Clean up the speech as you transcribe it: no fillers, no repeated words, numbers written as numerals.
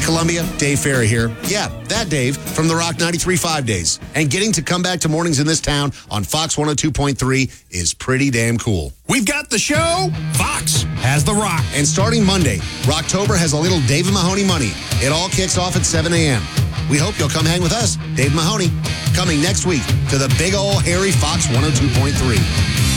Columbia, Dave Ferry here. Yeah, that Dave from the Rock 93.5 days. And getting to come back to mornings in this town on Fox 102.3 is pretty damn cool. We've got the show. Fox has the Rock. And starting Monday, Rocktober has a little Dave Mahoney money. It all kicks off at 7 a.m. We hope you'll come hang with us, Dave Mahoney, coming next week to the big ol' hairy Fox 102.3.